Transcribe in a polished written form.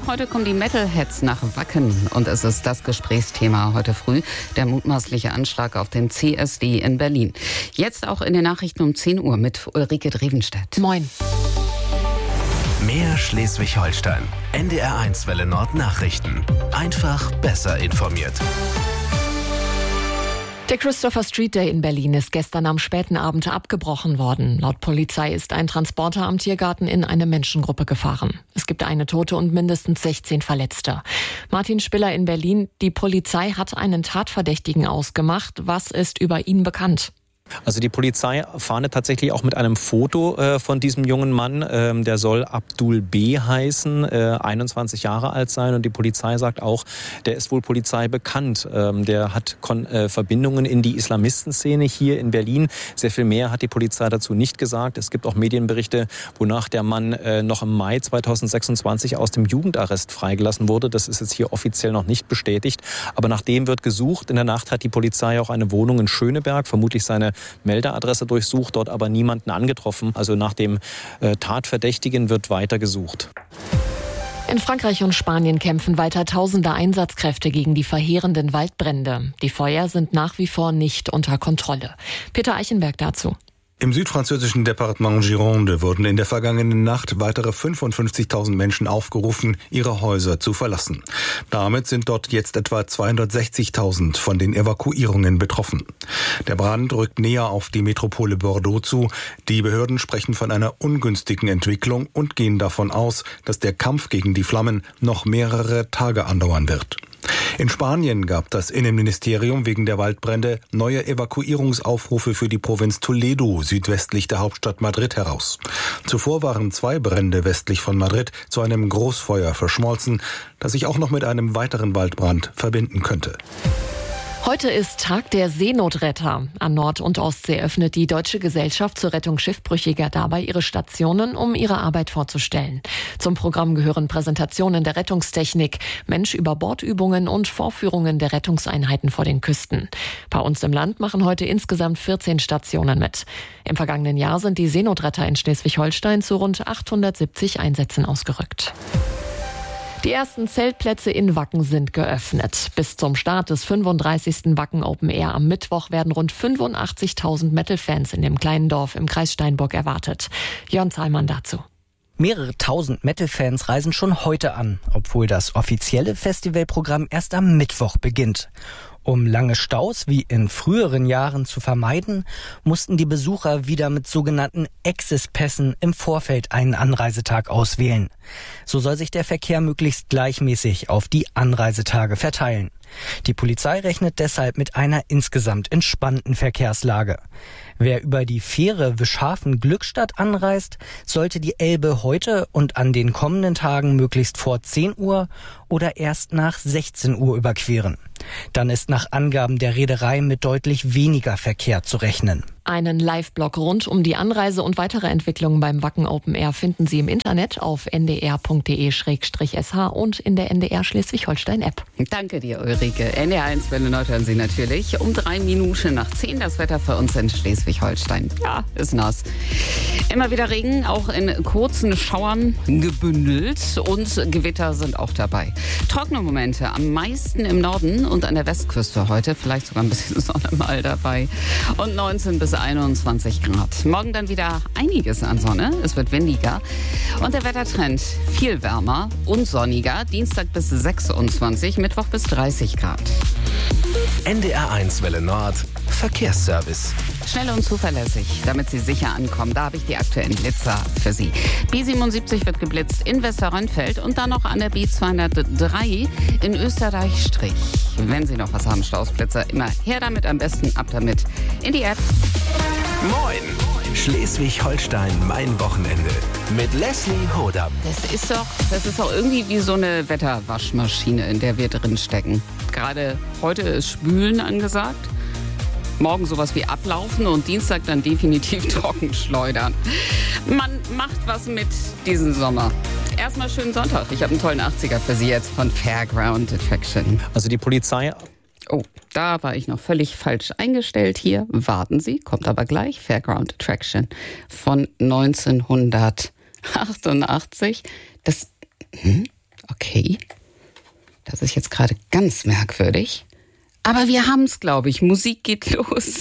Heute kommen die Metalheads nach Wacken und es ist das Gesprächsthema heute früh, der mutmaßliche Anschlag auf den CSD in Berlin. Jetzt auch in den Nachrichten um 10 Uhr mit Ulrike Drevenstedt. Moin. Mehr Schleswig-Holstein. NDR1 Welle Nord Nachrichten. Einfach besser informiert. Der Christopher Street Day in Berlin ist gestern am späten Abend abgebrochen worden. Laut Polizei ist ein Transporter am Tiergarten in eine Menschengruppe gefahren. Es gibt eine Tote und mindestens 16 Verletzte. Martin Spiller in Berlin. Die Polizei hat einen Tatverdächtigen ausgemacht. Was ist über ihn bekannt? Also die Polizei fahndet tatsächlich auch mit einem Foto von diesem jungen Mann. Der soll Abdul B. heißen, 21 Jahre alt sein. Und die Polizei sagt auch, der ist wohl Polizei bekannt. Der hat Verbindungen in die Islamistenszene hier in Berlin. Sehr viel mehr hat die Polizei dazu nicht gesagt. Es gibt auch Medienberichte, wonach der Mann noch im Mai 2026 aus dem Jugendarrest freigelassen wurde. Das ist jetzt hier offiziell noch nicht bestätigt. Aber nach dem wird gesucht. In der Nacht hat die Polizei auch eine Wohnung in Schöneberg, vermutlich seine Meldeadresse durchsucht, dort aber niemanden angetroffen. Also nach dem Tatverdächtigen wird weiter gesucht. In Frankreich und Spanien kämpfen weiter tausende Einsatzkräfte gegen die verheerenden Waldbrände. Die Feuer sind nach wie vor nicht unter Kontrolle. Peter Eichenberg dazu. Im südfranzösischen Departement Gironde wurden in der vergangenen Nacht weitere 55.000 Menschen aufgerufen, ihre Häuser zu verlassen. Damit sind dort jetzt etwa 260.000 von den Evakuierungen betroffen. Der Brand rückt näher auf die Metropole Bordeaux zu. Die Behörden sprechen von einer ungünstigen Entwicklung und gehen davon aus, dass der Kampf gegen die Flammen noch mehrere Tage andauern wird. In Spanien gab das Innenministerium wegen der Waldbrände neue Evakuierungsaufrufe für die Provinz Toledo südwestlich der Hauptstadt Madrid heraus. Zuvor waren 2 Brände westlich von Madrid zu einem Großfeuer verschmolzen, das sich auch noch mit einem weiteren Waldbrand verbinden könnte. Heute ist Tag der Seenotretter. An Nord- und Ostsee öffnet die Deutsche Gesellschaft zur Rettung Schiffbrüchiger dabei ihre Stationen, um ihre Arbeit vorzustellen. Zum Programm gehören Präsentationen der Rettungstechnik, Mensch-über-Bord-Übungen und Vorführungen der Rettungseinheiten vor den Küsten. Bei uns im Land machen heute insgesamt 14 Stationen mit. Im vergangenen Jahr sind die Seenotretter in Schleswig-Holstein zu rund 870 Einsätzen ausgerückt. Die ersten Zeltplätze in Wacken sind geöffnet. Bis zum Start des 35. Wacken Open Air am Mittwoch werden rund 85.000 Metal-Fans in dem kleinen Dorf im Kreis Steinburg erwartet. Jörn Zahlmann dazu. Mehrere tausend Metal-Fans reisen schon heute an, obwohl das offizielle Festivalprogramm erst am Mittwoch beginnt. Um lange Staus wie in früheren Jahren zu vermeiden, mussten die Besucher wieder mit sogenannten Access-Pässen im Vorfeld einen Anreisetag auswählen. So soll sich der Verkehr möglichst gleichmäßig auf die Anreisetage verteilen. Die Polizei rechnet deshalb mit einer insgesamt entspannten Verkehrslage. Wer über die Fähre Wischhafen-Glückstadt anreist, sollte die Elbe heute und an den kommenden Tagen möglichst vor 10 Uhr oder erst nach 16 Uhr überqueren. Dann ist nach Angaben der Reederei mit deutlich weniger Verkehr zu rechnen. Einen Live-Blog rund um die Anreise und weitere Entwicklungen beim Wacken Open Air finden Sie im Internet auf ndr.de/sh und in der NDR Schleswig-Holstein-App. Danke dir, Ulrike. NDR1 Welle Nord hören Sie natürlich um 3 Minuten nach 10. Das Wetter für uns in Schleswig-Holstein. Ja, ist nass. Immer wieder Regen, auch in kurzen Schauern gebündelt und Gewitter sind auch dabei. Trockene Momente am meisten im Norden und an der Westküste heute. Vielleicht sogar ein bisschen Sonne mal dabei. Und 19 bis 21 Grad. Morgen dann wieder einiges an Sonne. Es wird windiger. Und der Wettertrend viel wärmer und sonniger. Dienstag bis 26, Mittwoch bis 30 Grad. NDR1 Welle Nord Verkehrsservice. Schnell und zuverlässig, damit Sie sicher ankommen. Da habe ich die aktuellen Blitzer für Sie. B77 wird geblitzt in Westerrönfeld und dann noch an der B203 in Österreich-Strich. Wenn Sie noch was haben, Stausblitzer, immer her damit, am besten ab damit in die App. Moin! Schleswig-Holstein, mein Wochenende. Mit Leslie Hodam. Das ist doch irgendwie wie so eine Wetterwaschmaschine, in der wir drin stecken. Gerade heute ist Spülen angesagt. Morgen sowas wie ablaufen und Dienstag dann definitiv trocken schleudern. Man macht was mit diesen Sommer. Erstmal schönen Sonntag. Ich habe einen tollen 80er für Sie jetzt von Fairground Attraction. Also die Polizei... Oh, da war ich noch völlig falsch eingestellt hier. Warten Sie, kommt aber gleich. Fairground Attraction von 1988. Das... Okay. Okay. Das ist jetzt gerade ganz merkwürdig. Aber wir haben es, glaube ich. Musik geht los.